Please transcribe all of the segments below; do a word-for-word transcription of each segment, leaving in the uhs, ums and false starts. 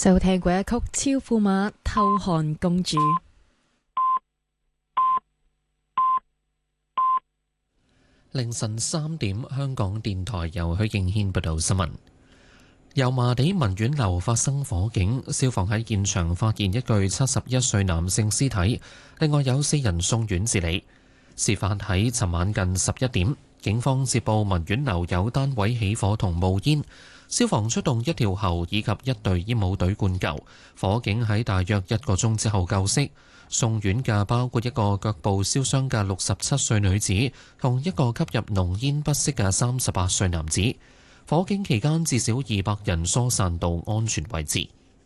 收聽過一曲超富馬偷看公主。 凌晨三點，香港電台由許敬軒報道新聞。油麻地文苑樓發生火警，消防喺現場發現一具七十一歲男性屍體，另外有四人送院治理。事發喺尋晚近十一點，警方接報文苑樓有單位起火同冒煙，消防出動一條喉以及一隊煙霧隊灌救，火警喺大約一個鐘之後救熄。送院嘅包括一個腳部燒傷嘅六十七歲女子，同一個吸入濃煙不適嘅三十八歲男子。火警期間至少二百人疏散到安全位置。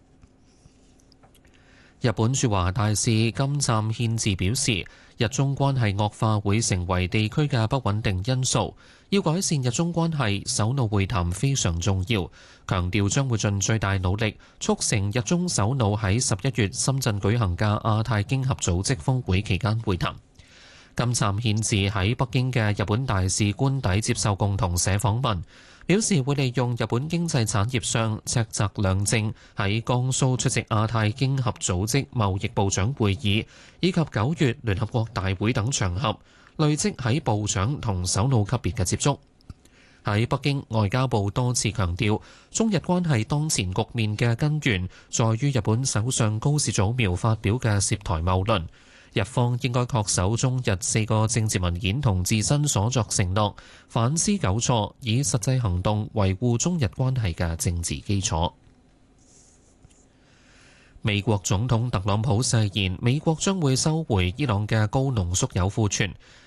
日本駐華大使金站憲治表示，日中關係惡化會成為地區嘅不穩定因素，要改善日中關係，首腦會談非常重要，強調將會盡最大努力促成日中首腦喺十一月深圳舉行嘅亞太經合組織峰會期間會談。金站憲治喺北京嘅日本大使官邸接受共同社訪問，表示會利用日本經濟產業相赤澤亮正喺江蘇出席亞太經合組織貿易部長會議，以及九月聯合國大會等場合，累積喺部長同首腦級別嘅接觸。喺北京，外交部多次強調，中日關係當前局面嘅根源，在於日本首相高市早苗發表嘅涉台謬論。日方應該恪守中日四個政治文件同自身所作承諾，反思糾錯，以實際行動維護中日關係嘅政治基礎。美國總統特朗普誓言，美國將會收回伊朗嘅高濃縮鈾庫存，